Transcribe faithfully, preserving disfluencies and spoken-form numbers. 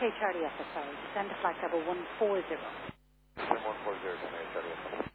Charlie F S, sorry. Descend to flight level one four zero. one four zero, ten Charlie F S.